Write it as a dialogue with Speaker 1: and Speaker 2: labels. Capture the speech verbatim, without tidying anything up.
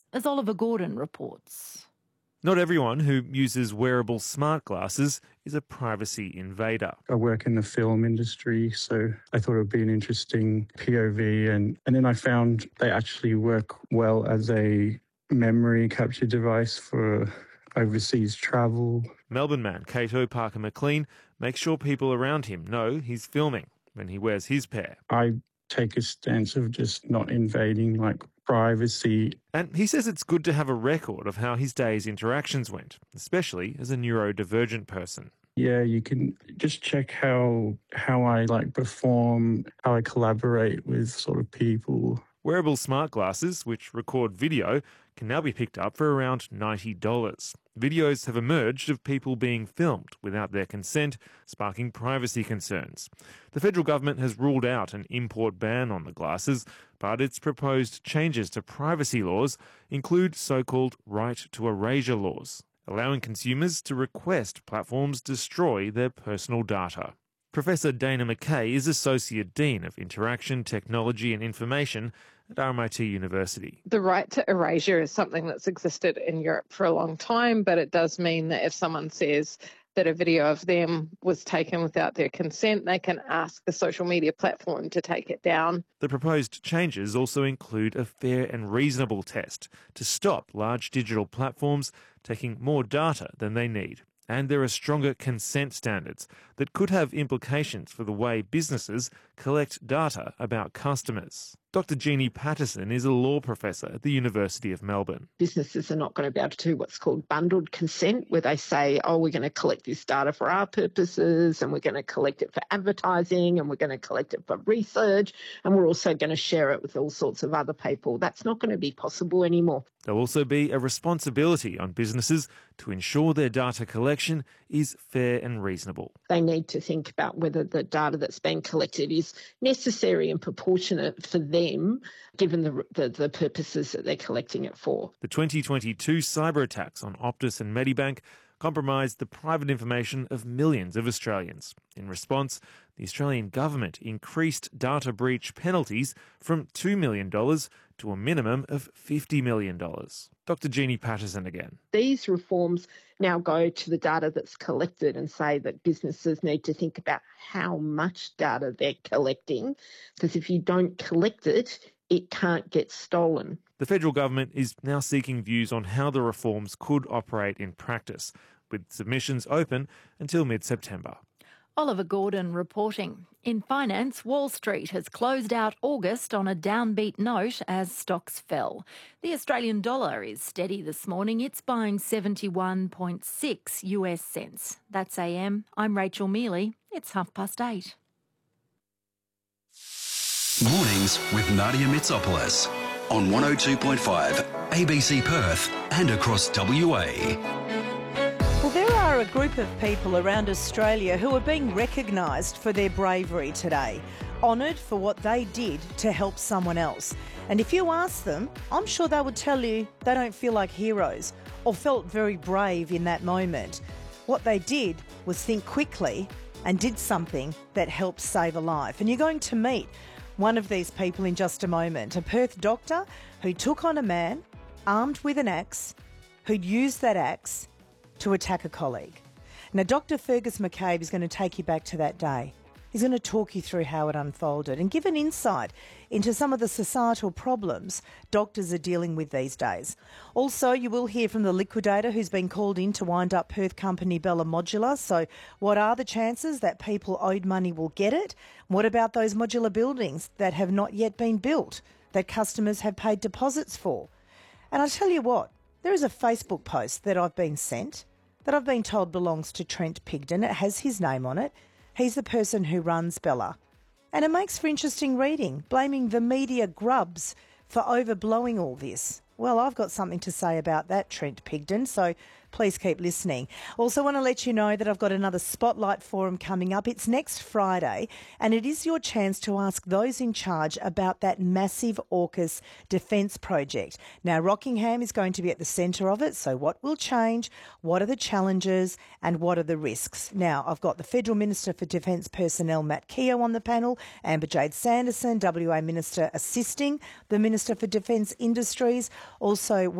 Speaker 1: as Oliver Gordon reports.
Speaker 2: Not everyone who uses wearable smart glasses is a privacy invader.
Speaker 3: I work in the film industry, so I thought it would be an interesting P O V. And, and then I found they actually work well as a memory capture device for overseas travel.
Speaker 2: Melbourne man Cato Parker McLean makes sure people around him know he's filming when he wears his pair.
Speaker 3: I take a stance of just not invading, like, privacy.
Speaker 2: And he says it's good to have a record of how his day's interactions went, especially as a neurodivergent person.
Speaker 3: Yeah, you can just check how how I like perform, how I collaborate with sort of people.
Speaker 2: Wearable smart glasses, which record video, can now be picked up for around ninety dollars. Videos have emerged of people being filmed without their consent, sparking privacy concerns. The federal government has ruled out an import ban on the glasses, but its proposed changes to privacy laws include so-called right to erasure laws, allowing consumers to request platforms destroy their personal data. Professor Dana McKay is Associate Dean of Interaction, Technology and Information at R M I T University.
Speaker 4: The right to erasure is something that's existed in Europe for a long time, but it does mean that if someone says that a video of them was taken without their consent, they can ask the social media platform to take it down.
Speaker 2: The proposed changes also include a fair and reasonable test to stop large digital platforms taking more data than they need. And there are stronger consent standards that could have implications for the way businesses collect data about customers. Doctor Jeannie Patterson is a law professor at the University of Melbourne.
Speaker 5: Businesses are not going to be able to do what's called bundled consent, where they say, oh, we're going to collect this data for our purposes, and we're going to collect it for advertising, and we're going to collect it for research, and we're also going to share it with all sorts of other people. That's not going to be possible anymore.
Speaker 2: There'll also be a responsibility on businesses to ensure their data collection is fair and reasonable.
Speaker 5: They need to think about whether the data that's being collected is necessary and proportionate for them, given the, the, the purposes that they're collecting it for.
Speaker 2: The twenty twenty-two cyber attacks on Optus and Medibank compromised the private information of millions of Australians. In response, the Australian government increased data breach penalties from two million dollars to a minimum of fifty million dollars. Doctor Jeannie Patterson again.
Speaker 5: These reforms now go to the data that's collected and say that businesses need to think about how much data they're collecting, because if you don't collect it, it can't get stolen.
Speaker 2: The federal government is now seeking views on how the reforms could operate in practice, with submissions open until mid-September.
Speaker 1: Oliver Gordon reporting. In finance, Wall Street has closed out August on a downbeat note as stocks fell. The Australian dollar is steady this morning. It's buying seventy-one point six US cents. That's A M. I'm Rachel Mealy. It's half past eight.
Speaker 6: Mornings with Nadia Mitsopoulos on one oh two point five A B C Perth and across W A.
Speaker 7: Well, there are a group of people around Australia who are being recognised for their bravery today, honoured for what they did to help someone else. And if you ask them, I'm sure they would tell you they don't feel like heroes or felt very brave in that moment. What they did was think quickly and did something that helped save a life. And you're going to meet one of these people in just a moment, a Perth doctor who took on a man armed with an axe, who'd used that axe to attack a colleague. Now, Doctor Fergus McCabe is going to take you back to that day. He's going to talk you through how it unfolded and give an insight into some of the societal problems doctors are dealing with these days. Also, you will hear from the liquidator who's been called in to wind up Perth company Bella Modular. So what are the chances that people owed money will get it? What about those modular buildings that have not yet been built, that customers have paid deposits for? And I tell you what, there is a Facebook post that I've been sent that I've been told belongs to Trent Pigden. It has his name on it. He's the person who runs Bella. And it makes for interesting reading, blaming the media grubs for overblowing all this. Well, I've got something to say about that, Trent Pigden, so please keep listening. Also want to let you know that I've got another Spotlight Forum coming up. It's next Friday, and it is your chance to ask those in charge about that massive AUKUS defence project. Now, Rockingham is going to be at the centre of it, so what will change, what are the challenges, and what are the risks? Now, I've got the Federal Minister for Defence Personnel, Matt Keogh, on the panel, Amber Jade Sanderson, W A Minister assisting the Minister for Defence Industries, also